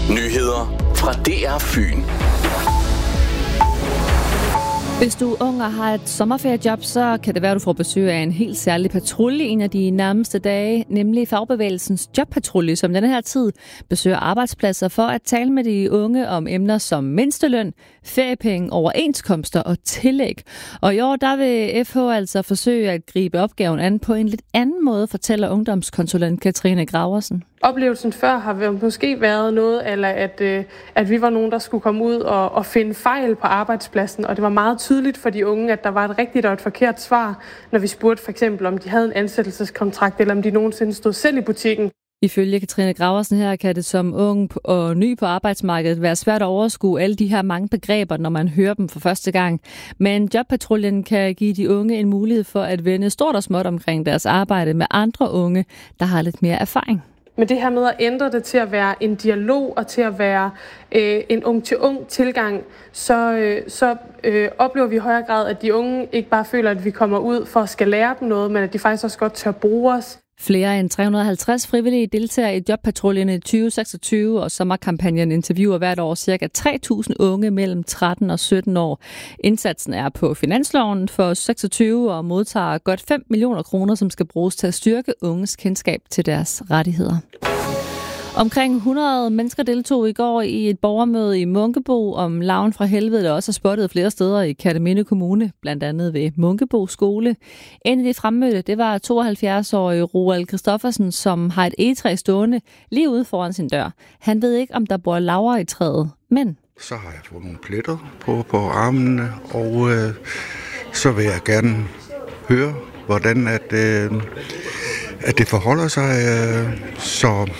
Nyheder fra DR Fyn. Hvis du er ung og har et sommerferiejob, så kan det være, at du får besøg af en helt særlig patrulje en af de nærmeste dage, nemlig Fagbevægelsens jobpatrulje, som denne her tid besøger arbejdspladser for at tale med de unge om emner som mindsteløn, feriepenge, overenskomster og tillæg. Og i år der vil FH altså forsøge at gribe opgaven an på en lidt anden måde, fortæller ungdomskonsulent Katrine Graversen. Oplevelsen før har måske været noget, eller at vi var nogen, der skulle komme ud og finde fejl på arbejdspladsen, og det var meget tydeligt for de unge, at der var et rigtigt og et forkert svar, når vi spurgte for eksempel, om de havde en ansættelseskontrakt, eller om de nogensinde stod selv i butikken. Ifølge Katrine Graversen her kan det som ung og ny på arbejdsmarkedet være svært at overskue alle de her mange begreber, når man hører dem for første gang. Men jobpatruljen kan give de unge en mulighed for at vende stort og småt omkring deres arbejde med andre unge, der har lidt mere erfaring. Men det her med at ændre det til at være en dialog og til at være en ung-til-ung tilgang, så oplever vi i højere grad, at de unge ikke bare føler, at vi kommer ud for at skal lære dem noget, men at de faktisk også godt tør bruge os. Flere end 350 frivillige deltager i jobpatruljen i 2026, og sommerkampagnen interviewer hvert år ca. 3.000 unge mellem 13 og 17 år. Indsatsen er på finansloven for 26 og modtager godt 5 millioner kroner, som skal bruges til at styrke unges kendskab til deres rettigheder. Omkring 100 mennesker deltog i går i et borgermøde i Munkebo om larven fra helvede, der også er spottet flere steder i Kerteminde Kommune, blandt andet ved Munkebo Skole. En af de fremmødte, det var 72-årige Roald Christoffersen, som har et egetræ stående lige ude foran sin dør. Han ved ikke, om der bor laver i træet, men... Så har jeg fået nogle pletter på armene, og så vil jeg gerne høre, hvordan at det forholder sig, så...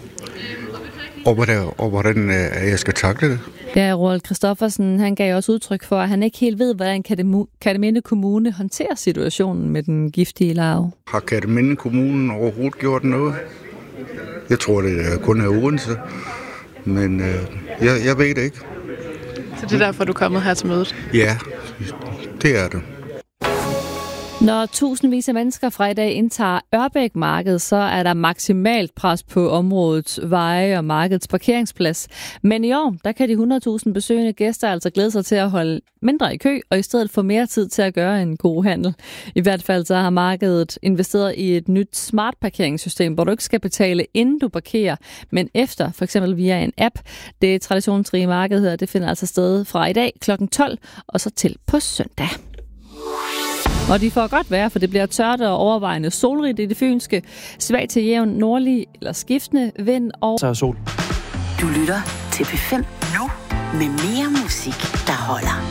Og hvordan jeg skal takle det. Ja, Roald Christoffersen, han gav også udtryk for, at han ikke helt ved, hvordan Kerteminde Kommune håndterer situationen med den giftige larve. Har Kerteminde Kommunen overhovedet gjort noget? Jeg tror, det kun er Odense, men jeg ved det ikke. Så det er derfor, du er kommet her til mødet? Ja, det er det. Når tusindvis af mennesker fra i dag indtager Ørbæk-markedet, så er der maksimalt pres på områdets veje og markedets parkeringsplads. Men i år, der kan de 100.000 besøgende gæster altså glæde sig til at holde mindre i kø, og i stedet få mere tid til at gøre en god handel. I hvert fald så har markedet investeret i et nyt smart parkeringssystem, hvor du ikke skal betale inden du parkerer, men efter, for eksempel via en app. Det traditionsrige marked her, det finder altså sted fra i dag kl. 12 og så til på søndag. Og de får godt være, for det bliver tørt og overvejende solrigt i det fynske. Svag til jævn nordlig eller skiftende vind og... Så sol. Du lytter til P5 nu med mere musik, der holder.